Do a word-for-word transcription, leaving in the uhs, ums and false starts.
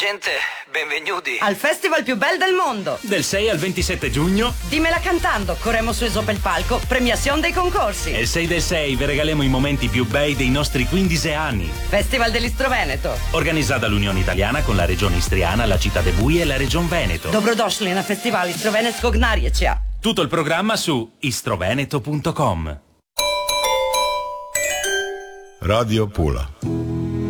gente, benvenuti al festival più bel del mondo. Del sei al ventisette giugno. Dimmela cantando, corremo su sopra il palco, premiazione dei concorsi. E il sei del sei vi regaliamo i momenti più bei dei nostri quindici anni. Festival dell'Istro Veneto. Organizzata dall'Unione Italiana con la Regione Istriana, la Città de Bui e la Regione Veneto. Dobrodošli na festival Istro Venetskog narječja. Tutto il programma su istroveneto punto com. Radio Pula.